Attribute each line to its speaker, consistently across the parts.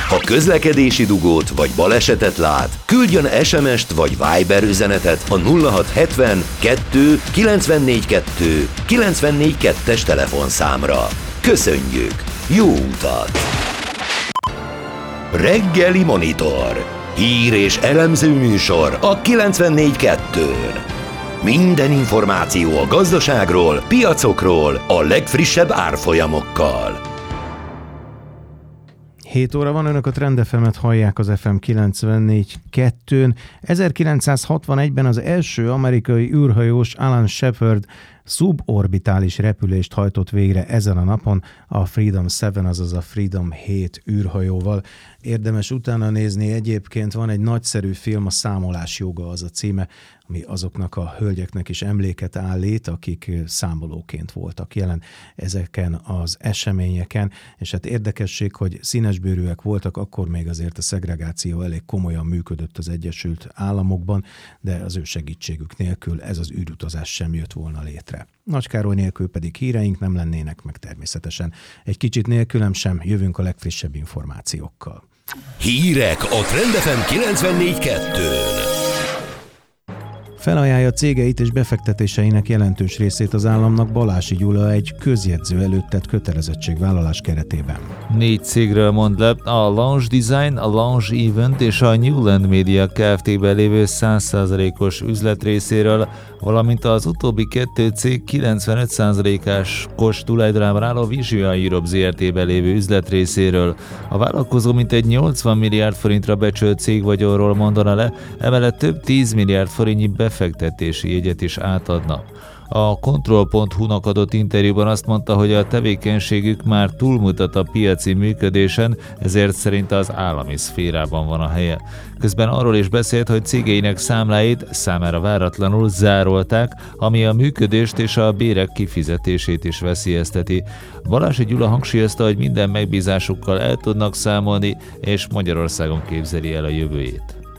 Speaker 1: Ha közlekedési dugót vagy balesetet lát, küldjön SMS-t vagy Viber üzenetet a 0670 2 94 2 94 2-es telefonszámra. Köszönjük! Jó utat! Reggeli Monitor. Hír és elemző műsor a 94.2-n. Minden információ a gazdaságról, piacokról, a legfrissebb árfolyamokkal.
Speaker 2: 7 óra van, önök a Trend FM-et hallják az FM 94.2-n. 1961-ben az első amerikai űrhajós Alan Shepard szuborbitális repülést hajtott végre ezen a napon a Freedom 7, azaz a Freedom 7 űrhajóval. Érdemes utána nézni, egyébként van egy nagyszerű film, a Számolás joga az a címe, ami azoknak a hölgyeknek is emléket állít, akik számolóként voltak jelen ezeken az eseményeken, és hát érdekesség, hogy színesbőrűek voltak, akkor még azért a szegregáció elég komolyan működött az Egyesült Államokban, de az ő segítségük nélkül ez az űrutazás sem jött volna létre. Nagy Károly nélkül pedig híreink nem lennének, meg természetesen egy kicsit nélkülem sem, jövünk a legfrissebb információkkal.
Speaker 1: Hírek a Trend FM 94.2-n.
Speaker 2: Felajánlja cégeit és befektetéseinek jelentős részét az államnak Balási Gyula egy közjegyző előtt tett kötelezettségvállalás keretében.
Speaker 3: 4 cégről mond le, a Launch Design, a Launch Event és a Newland Media Kft-ben lévő 100%-os üzletrészéről, valamint az utóbbi 2 cég 95%-os tulajdonában álló Visual Europe Zrt-ben lévő üzletrészéről. A vállalkozó mintegy 80 milliárd forintra becsült cégvagyonról mondana le, emellett több 10 milliárd forintnyi befektetési jegyet is átadna. A Control.hu-nak adott interjúban azt mondta, hogy a tevékenységük már túlmutat a piaci működésen, ezért szerint az állami szférában van a helye. Közben arról is beszélt, hogy cégeinek számláit számára váratlanul zárolták, ami a működést és a bérek kifizetését is veszélyezteti. Balási Gyula hangsúlyozta, hogy minden megbízásukkal el tudnak számolni, és Magyarországon képzeli el a jövőjét.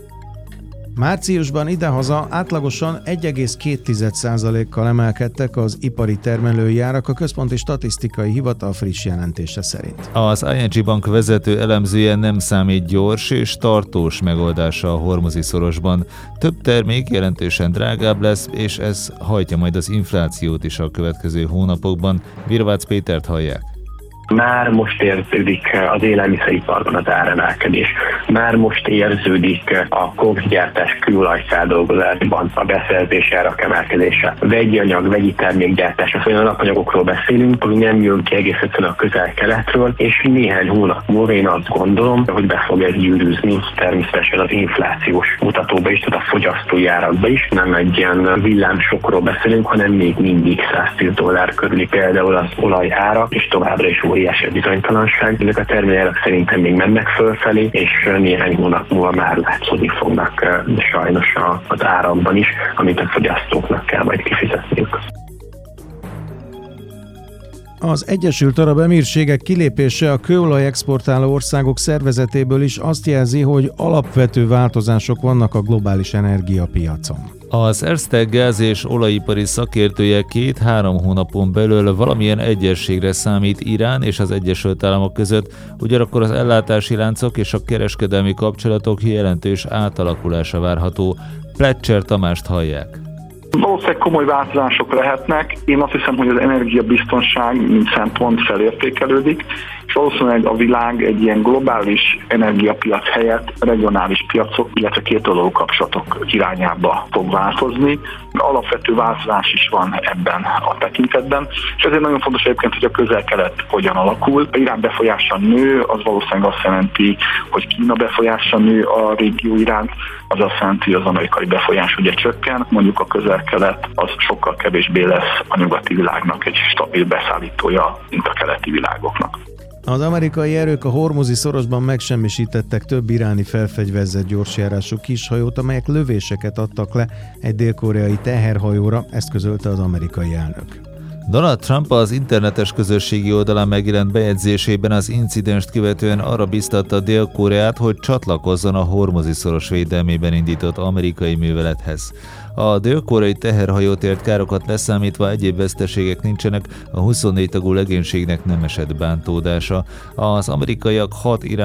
Speaker 2: Márciusban idehaza átlagosan 1,2%-kal emelkedtek az ipari termelői árak a Központi Statisztikai Hivatal friss jelentése szerint.
Speaker 3: Az ING Bank vezető elemzője nem számít gyors és tartós megoldása a Hormuzi-szorosban. Több termék jelentősen drágább lesz, és ez hajtja majd az inflációt is a következő hónapokban. Virvác Pétert hallják.
Speaker 4: Már most érződik az élelmiszeriparban az áremelkedés. Már most érződik a kokszgyártás, kőolajfeldolgozásban a beszerzés árak emelkedése. Vegyi anyag, vegyi termékgyártás, az olyan alapanyagokról beszélünk, ami nem jön ki egész egyszerűen a közel-keletről, és néhány hónap múlva én azt gondolom, hogy be fog ez gyűrűzni természetesen az inflációs mutatóba is, tehát a fogyasztói árakba is. Nem egy ilyen villámsokról beszélünk, hanem még mindig $110 körüli például az olaj ára, és továbbra is óriási bizonytalanság. Ezek a termékek szerintem még mennek fölfelé, és néhány hónap múlva már látszódni fognak sajnos az árakban is, amit a fogyasztóknak kell majd kifizetniük.
Speaker 2: Az Egyesült Arab Emírségek kilépése a kőolaj exportáló országok szervezetéből is azt jelzi, hogy alapvető változások vannak a globális energiapiacon.
Speaker 3: Az Erste gáz- és olajipari szakértője 2-3 hónapon belül valamilyen egyezségre számít Irán és az Egyesült Államok között, ugyanakkor az ellátási láncok és a kereskedelmi kapcsolatok jelentős átalakulása várható. Pletcher Tamást hallják.
Speaker 5: Valószínűleg komoly változások lehetnek. Én azt hiszem, hogy az energiabiztonság mint szempont felértékelődik, és valószínűleg a világ egy ilyen globális energiapiac helyett regionális piacok, illetve kétoldalú kapcsolatok irányába fog változni. Alapvető változás is van ebben a tekintetben, és ezért nagyon fontos egyébként, hogy a közel-kelet hogyan alakul. A Irán befolyása nő, az valószínűleg azt jelenti, hogy Kína befolyása nő a régió iránt, az azt jelenti, hogy az amerikai befolyás ugye csökken, mondjuk a közel-kelet az sokkal kevésbé lesz a nyugati világnak egy stabil beszállítója, mint a keleti világoknak.
Speaker 2: Az amerikai erők a Hormuzi-szorosban megsemmisítettek több iráni felfegyverzett gyorsjárású kishajót, amelyek lövéseket adtak le egy dél-koreai teherhajóra, ezt közölte az amerikai elnök.
Speaker 3: Donald Trump az internetes közösségi oldalán megjelent bejegyzésében az incidenst követően arra biztatta Dél-Koreát, hogy csatlakozzon a Hormuzi-szoros védelmében indított amerikai művelethez. A dél-koreai teherhajót ért károkat leszámítva egyéb veszteségek nincsenek, a 24 tagú legénységnek nem esett bántódása. Az amerikaiak 6 iráni